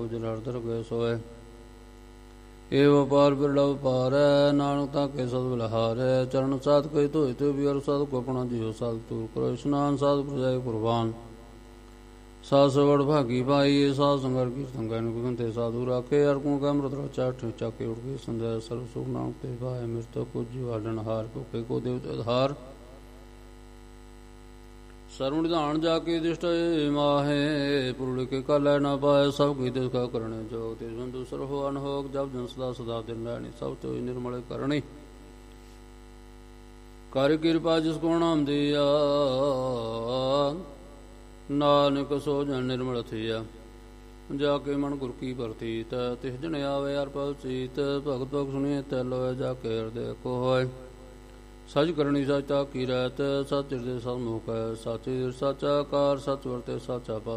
ਜਿਨ ਹਰਦਰ ਗਏ ਸੋਏ। ਏ ਵਪਾਰ ਬਿਰਲਾ ਵਪਾਰੈ ਨਾਨਕ ਤਾਂ ਕੇ ਸਦ ਬਲਹਾਰੈ। ਚਰਨ ਸਾਧ ਕਈ ਧੋਏ ਤੇ ਬਿਅਰ ਸਾਧ ਕੋ ਆਪਣਾ ਜੀਉ ਸਾਧ ਤੂਰ ਕਰੋ। ਇਸ਼ਨਾਨ ਸਾਧ ਪ੍ਰਜਾਏ ਕੁਰਬਾਨ ਸਾਧ ਸਵੜ ਭਾਗੀ ਪਾਈ। ਸਾਧ ਸੰਗਰ ਕੀਰਤਨ ਗਨ ਗੁਗੰਤੇ ਸਾਧੂ ਰਾਖੇ। ਹਰ ਗੁਣ ਕਾ ਅੰਮ੍ਰਿਤ ਰਚਾ ਚਾਕੇ ਉੜ ਕੇ ਸੰਜੈ ਸਰਬ ਸੁਖ ਨਾਮ ਤੇ ਭਾਇ। ਮਿਰਤ ਕੋ ਜੀਵਾਡਨ ਹਾਰ ਭੁਖੇ ਕੋ ਦੇਵ ਆਧਾਰ। ਸਰਵ ਨਿਧਾਨ ਜਾ ਕੇ ਦਿਸ਼ਟ ਮਾਹੇ। ਪੁਰਲ ਕੇ ਕਾਲੈ ਨਾ ਪਾਏ ਸਭ ਕੀ ਤਿਸ ਕਾ ਕਰਣੇ ਜੋਗ। ਤਿਸ ਬੰਧੂ ਸਰਹੁ ਅਨਹੋਕ ਜਪ ਜਨ ਸਦਾ ਸਦਾ ਦਿਨ ਰਹਿਣੀ। ਸਭ ਤੋਇ ਨਿਰਮਲ ਕਰਣੀ ਕਰ ਕਿਰਪਾ ਜਿਸ ਕੋ ਨਾਮ ਦੀਆ। ਨਾਨਕ ਸੋ ਜਨ ਨਿਰਮਲ ਥੀਆ। ਜਾ ਕੇ ਮਨ ਗੁਰ ਕੀ ਪ੍ਰਤੀਤ। ਤਿਸ ਜਨ ਆਵੇ ਅਰ ਪਵ ਚੀਤ। ਭਗਤ ਭਗਤ ਸੁਣੀਏ ਤੈ ਲੋਏ ਜਾ ਕੇ ਹਿਰਦੇ ਕੋ ਹੋਏ। ਸਚ ਕਰਨੀ ਸਚ ਤਾ ਕੀ ਰਹਿਤ। ਸਚ ਹਿਰਦੇ ਸਤ ਮੁਖ ਹੈ। ਸਾਚੀ ਸਾਚਾ ਕਾਰ ਸਚ ਵਰਤੇ ਸਾਚਾ ਪਾ।